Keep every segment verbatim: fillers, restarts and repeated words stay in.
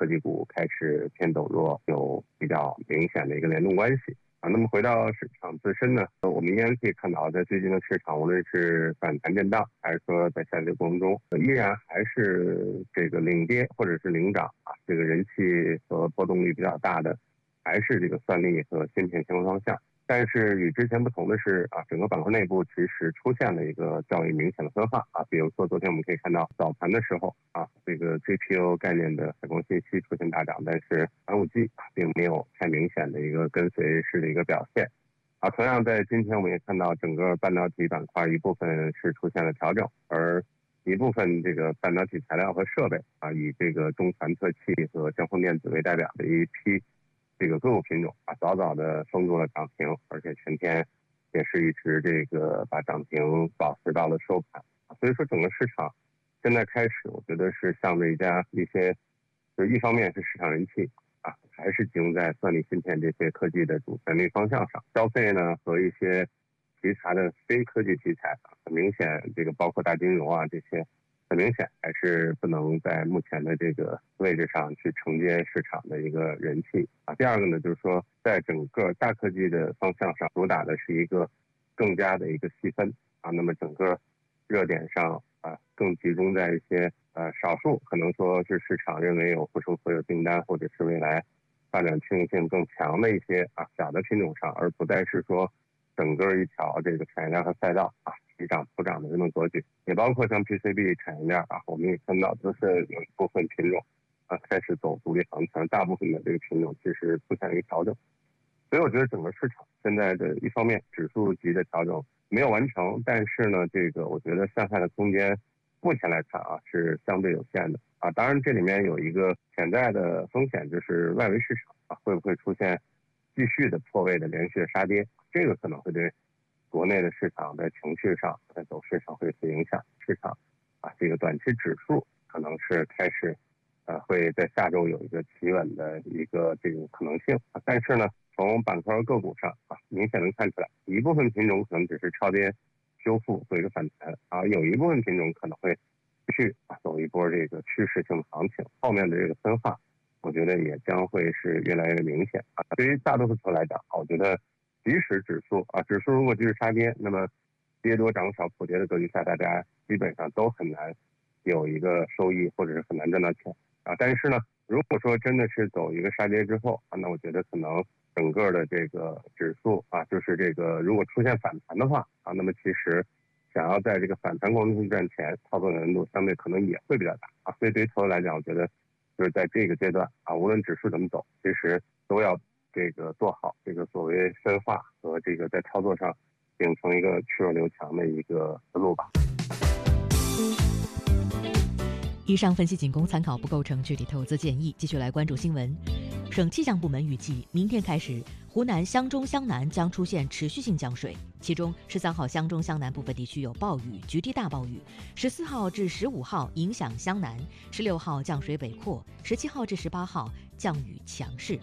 科技股开始偏走弱有比较明显的一个联动关系。啊，那么回到市场自身呢，我们依然可以看到，在最近的市场，无论是反弹震荡，还是说在下跌过程中，依然还是这个领跌或者是领涨啊，这个人气和波动率比较大的，还是这个算力和芯片相关方向。但是与之前不同的是啊，整个板块内部其实出现了一个较为明显的分化啊，比如说昨天我们可以看到早盘的时候啊，这个 G P U 概念的海光信息出现大涨，但是寒武纪并没有太明显的一个跟随式的一个表现啊。同样在今天我们也看到整个半导体板块一部分是出现了调整，而一部分这个半导体材料和设备啊，以这个中传特器和江峰电子为代表的一批这个个股品种啊，早早的封住了涨停，而且全天也是一直这个把涨停保持到了收盘。所以说整个市场现在开始，我觉得是向着一家一些，就一方面是市场人气啊，还是集中在算力芯片这些科技的主旋律方向上，消费呢和一些其他的非科技题材啊，很明显这个包括大金融啊这些。很明显还是不能在目前的这个位置上去承接市场的一个人气啊。第二个呢，就是说在整个大科技的方向上，主打的是一个更加的一个细分啊。那么整个热点上啊，更集中在一些呃少数可能说是市场认为有护城河有订单，或者是未来发展确定性更强的一些啊小的品种上，而不再是说整个一条这个产业链和赛道啊。齐涨普涨的这种格局，也包括像 P C B 产业链啊，我们也看到就是有一部分品种啊开始走独立行情，大部分的这个品种其实出现一个调整。所以我觉得整个市场现在的一方面指数级的调整没有完成，但是呢，这个我觉得向下的空间目前来看啊是相对有限的啊。当然这里面有一个潜在的风险，就是外围市场啊会不会出现继续的破位的连续的杀跌，这个可能会对国内的市场在情绪上在走势上会有些影响，市场啊这个短期指数可能是开始呃会在下周有一个企稳的一个这种可能性啊。但是呢，从板块个股上啊，明显能看出来，一部分品种可能只是超跌修复做一个反弹啊，有一部分品种可能会继续啊走一波这个趋势性的行情，后面的这个分化，我觉得也将会是越来越明显啊。对于大多数球来讲，我觉得。即使指数啊，指数如果继续杀跌，那么跌多涨少普跌的格局下，大家基本上都很难有一个收益，或者是很难赚到钱啊。但是呢，如果说真的是走一个杀跌之后啊，那我觉得可能整个的这个指数啊，就是这个如果出现反弹的话啊，那么其实想要在这个反弹过程中赚钱，操作难度相对可能也会比较大啊。所以对于投资来讲，我觉得就是在这个阶段啊，无论指数怎么走，其实都要这个做好这个所谓分化和这个在操作上形成一个去弱留强的一个思路吧。 以上分析仅供参考，不构成具体投资建议。继续来关注新闻。省气象部门预计，明天开始，湖南湘中湘南将出现持续性降水，其中十三号湘中湘南部分地区有暴雨，局地大暴雨；十四号至十五号影响湘南，十六号降水北扩，十七号至十八号降雨强势。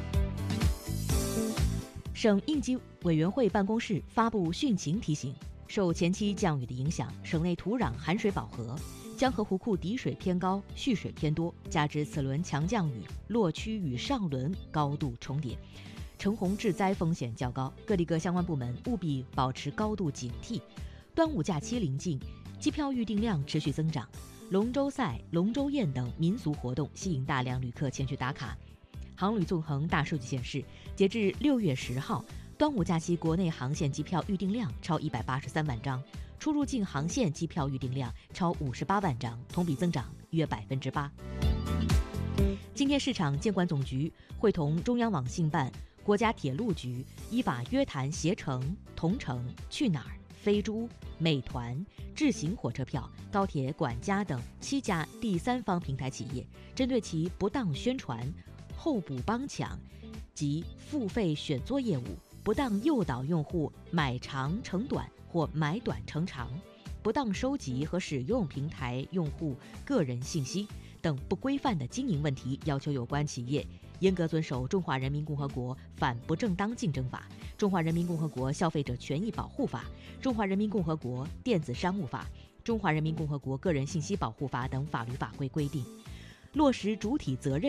省应急委员会办公室发布汛情提醒，受前期降雨的影响，省内土壤含水饱和，江河湖库底水偏高，蓄水偏多，加之此轮强降雨落区与上轮高度重叠，橙红致灾风险较高，各地各相关部门务必保持高度警惕。端午假期临近，机票预订量持续增长，龙舟赛、龙舟宴等民俗活动吸引大量旅客前去打卡。航旅纵横大数据显示，截至六月十号，端午假期国内航线机票预订量超一百八十三万张，出入境航线机票预订量超五十八万张，同比增长约百分之八。今天，市场监管总局会同中央网信办、国家铁路局依法约谈携程、同程、去哪儿、飞猪、美团、智行火车票、高铁管家等七家第三方平台企业，针对其不当宣传、候补帮抢及付费选座业务，不当诱导用户买长成短或买短成长，不当收集和使用平台用户个人信息等不规范的经营问题，要求有关企业严格遵守《中华人民共和国反不正当竞争法》、《中华人民共和国消费者权益保护法》、《中华人民共和国电子商务法》、《中华人民共和国个人信息保护法》等法律法规规定，落实主体责任。